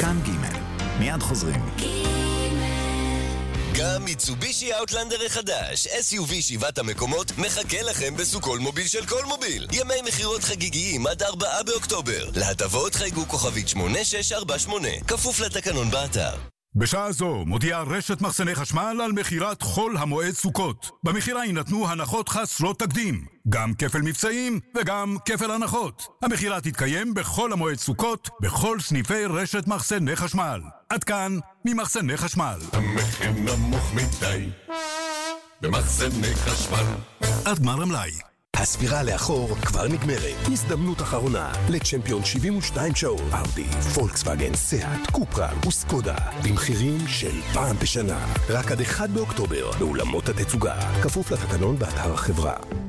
כאן ג' מיד חוזרים. גם מיצובישי אאוטלנדר החדש, SUV 7 המקומות, מחכה לכם בסוכול מוביל של כל מוביל. ימי מחירות חגיגיים עד 4 באוקטובר. להטבות חייגו כוכבית 8648, כפוף לתקנון באתר. בשעה זו מודיעה רשת מחסני חשמל על מחירת חול המועד סוכות. במחירה יינתנו הנחות חסרות תקדים, גם כפל מבצעים וגם כפל הנחות. המחירה תתקיים בכל המועד סוכות, בכל סניפי רשת מחסני חשמל. עד כאן ממחסני חשמל. המחיר נמוך מדי במחסני חשמל. עד גמר המלאי. הספירה לאחור כבר נגמרת. הזדמנות אחרונה לצ'מפיון 72 שעות. אאודי, פולקסווגן, סיאט, קופרה וסקודה במחירים של פעם בשנה. רק עד 1 באוקטובר באולמות התצוגה. כפוף לתקנון באתר החברה.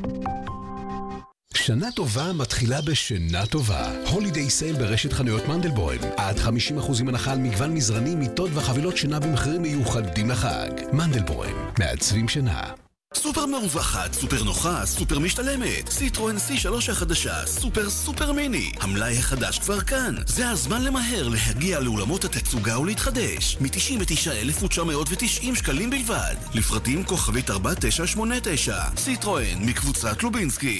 שנה טובה מתחילה בשינה טובה. הולידיי סייל ברשת חנויות מנדלבוים. עד 50% הנחה על מגוון מזרנים, מיטות וחבילות שינה במחירים מיוחדים לחג. מנדלבוים, מעצבים שינה. סופר מרווחת, סופר נוחה, סופר משתלמת. סיטרואן C3 החדשה, סופר מיני. המלאי החדש כבר כאן. זה הזמן למהר להגיע לאולמות התצוגה ולהתחדש. מ-99,990 שקלים בלבד. לפרטים כוכבית 4989. סיטרואן מקבוצת לובינסקי.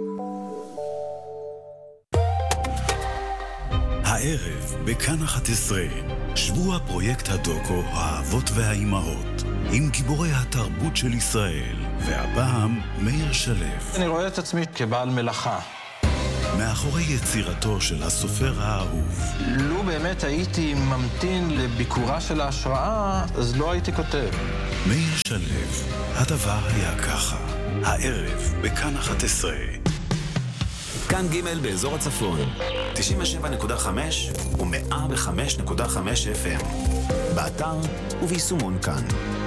הערב בכאן 11 שבוע פרויקט הדוקו האבות והאימהות עם גיבורי התרבות של ישראל, והפעם מאיר שלו. אני רואה את עצמי כבעל מלאכה. מאחורי יצירתו של הסופר האהוב. לו באמת הייתי ממתין לביקורה של ההשראה, אז לא הייתי כותב. מאיר שלו, הדבר היה ככה. הערב בכאן 11. כאן ג' באזור הצפון, 97.5 ו-105.5 FM. באתר וביישומון כאן.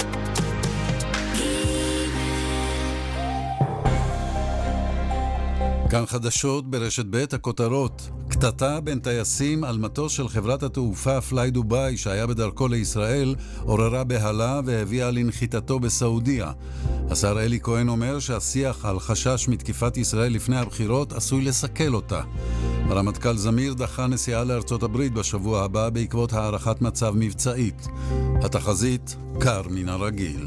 כאן חדשות ברשת ב' הכותרות. קטטה בין טייסים על מטוס של חברת התעופה פליי דובאי שהיה בדרכו לישראל עוררה בהלה והביאה לנחיתתו בסעודיה. השר אלי כהן אומר שהשיח על חשש מתקיפת ישראל לפני הבחירות עשוי לסכל אותה. הרמטכ"ל זמיר דחה נסיעה לארצות הברית בשבוע הבא בעקבות הערכת מצב מבצעית. התחזית קר מן הרגיל.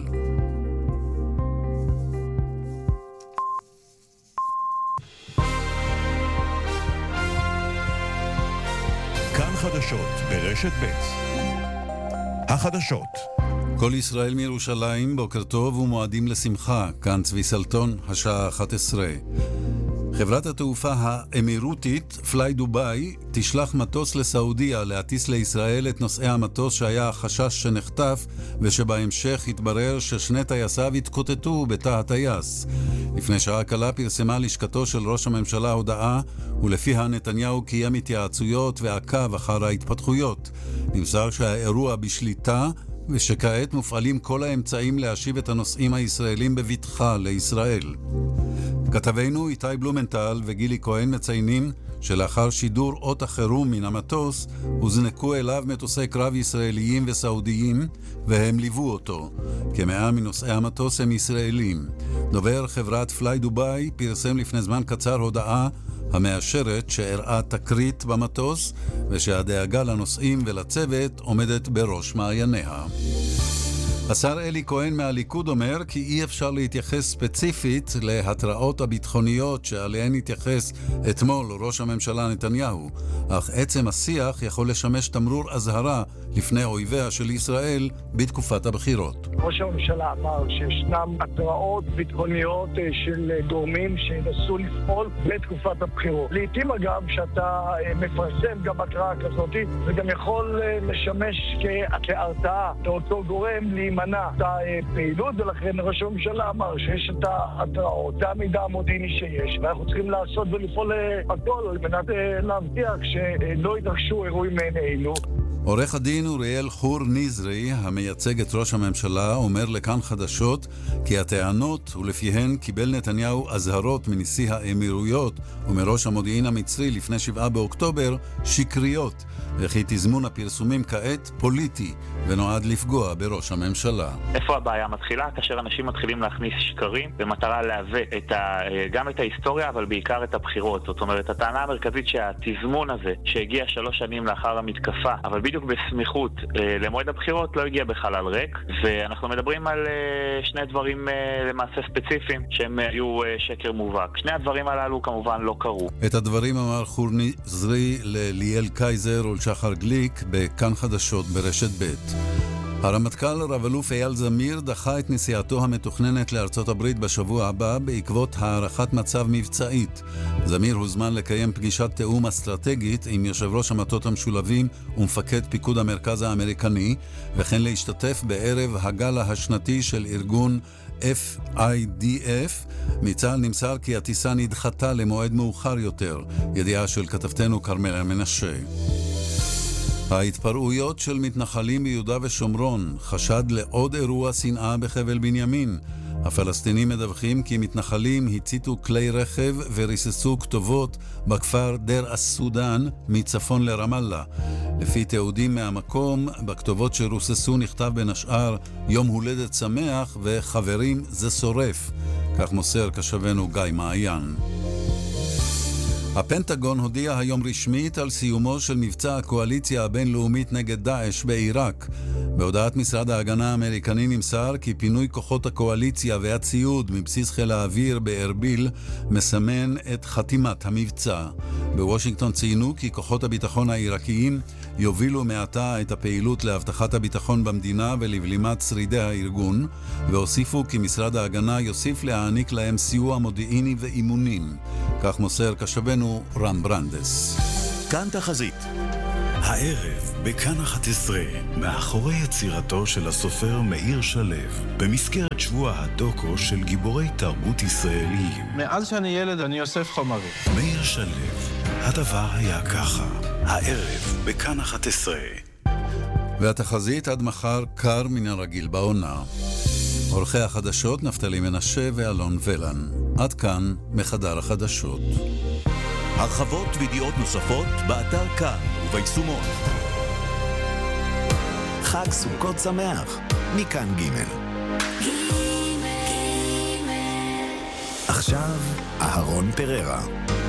חדשות ברשת ב'. החדשות. כל ישראל מירושלים, בוקר טוב ומועדים לשמחה. כאן צבי סלטון, השעה 11. חברת התעופה האמירותית פליי דובאי תשלח מטוס לסעודיה להטיס לישראל את נוסעי המטוס שהיה החשש שנחטף ושבהמשך התברר ששני טייסיו התקוטטו בתא הטייס. לפני שעה קלה פרסמה לשכתו של ראש הממשלה הודעה ולפיה נתניהו קיים התייעצויות ועקב אחר ההתפתחויות. נמסר שהאירוע בשליטה ושכעת מופעלים כל האמצעים להשיב את הנוסעים הישראלים בבטחה לישראל. כתבינו איתי בלומנטל וגילי כהן מציינים שלאחר שידור אות החירום מן המטוס הוזנקו אליו מטוסי קרב ישראליים וסעודיים והם ליוו אותו. כ100 מנוסעי המטוס הם ישראלים. דובר חברת פליי דובאי פרסם לפני זמן קצר הודעה המאשרת שאירעה תקרית במטוס ושהדאגה לנוסעים ולצוות עומדת בראש מעייניה. השר אלי כהן מהליכוד אומר כי אי אפשר להתייחס ספציפית להתראות הביטחוניות שעליהן התייחס אתמול ראש הממשלה נתניהו, אך עצם השיח יכול לשמש תמרור אזהרה לפני אויביה של ישראל בתקופת הבחירות. ראש הממשלה אמר שישנם התראות ביטחוניות של גורמים שינסו לפעול בתקופת הבחירות. לעתים אגב שאתה מפרסם גם התראה כזאת, זה גם יכול לשמש כהרתעה לאותו גורם להימנע את הפעילות, ולכן ראש הממשלה אמר שיש את ההתראות, זה המידע המודיעיני שיש, ואנחנו צריכים לעשות ולפעול הכל על מנת להבטיח שלא יתרחשו אירועים מעין אלו. עורך הדין אוריאל חור נזרי, המייצג את ראש הממשלה, אומר לכאן חדשות כי הטענות ולפיהן קיבל נתניהו אזהרות מנשיא האמירויות ומראש המודיעין המצרי לפני 7 באוקטובר שקריות, וכי תזמון הפרסומים כעת פוליטי ונועד לפגוע בראש הממשלה. הממשלה. איפה הבעיה מתחילה? כאשר אנשים מתחילים להכניס שקרים במטרה להוות גם את ההיסטוריה, אבל בעיקר את הבחירות. זאת אומרת, הטענה המרכזית שהתזמון הזה שהגיע 3 שנים לאחר המתקפה, אבל בדיוק בסמיכות למועד הבחירות, לא הגיע בחלל ריק, ואנחנו מדברים על שני דברים למעשה ספציפיים שהם היו שקר מובהק. שני הדברים הללו כמובן לא קרו. את הדברים אמר חורני זרי לליאל קייזר ולשחר גליק בכאן חדשות ברשת ב'. הרמטכ"ל רב-אלוף אייל זמיר דחה את נסיעתו המתוכננת לארצות הברית בשבוע הבא בעקבות הערכת מצב מבצעית. זמיר הוזמן לקיים פגישת תאום אסטרטגית עם יושב ראש המטות המשולבים ומפקד פיקוד המרכז האמריקני, וכן להשתתף בערב הגלה השנתי של ארגון FIDF. מצה"ל נמסר כי הטיסה נדחתה למועד מאוחר יותר. ידיעה של כתבתנו קרמלה מנשה. ההתפרעויות של מתנחלים ביהודה ושומרון, חשד לעוד אירוע שנאה בחבל בנימין. הפלסטינים מדווחים כי מתנחלים הציתו כלי רכב וריססו כתובות בכפר דיר אס-סודן מצפון לרמאללה. לפי תיעודים מהמקום, בכתובות שרוססו נכתב בין השאר יום הולדת שמח וחברים זה שורף. כך מוסר כשבנו גיא מעיין. הפנטגון הודיע היום רשמית על סיומו של מבצע הקואליציה הבינלאומית נגד דאעש בעיראק. בהודעת משרד ההגנה האמריקני נמסר כי פינוי כוחות הקואליציה והציוד מבסיס חיל האוויר בארביל מסמן את חתימת המבצע. בוושינגטון ציינו כי כוחות הביטחון העיראקיים יובילו מעתה את הפעילות להבטחת הביטחון במדינה ולבלימת שרידי הארגון, והוסיפו כי משרד ההגנה יוסיף להעניק להם סיוע מודיעיני ואימונים. כך מוסר כשבנו רם ברנדס. כאן תחזית. הערב בכאן 11, מאחורי יצירתו של הסופר מאיר שלו, במסגרת שבוע הדוקו של גיבורי תרבות ישראליים. מאז שאני ילד אני אוסף חומרים. מאיר שלו, הדבר היה ככה. הערב בכאן 11. והתחזית עד מחר קר מן הרגיל בעונה. עורכי החדשות נפתלי מנשה ואלון ולן. עד כאן מחדר החדשות. הרחבות וידיעות נוספות באתר כאן וביישומון. חג סוכות שמח מכאן ג'. עכשיו אהרון פררה.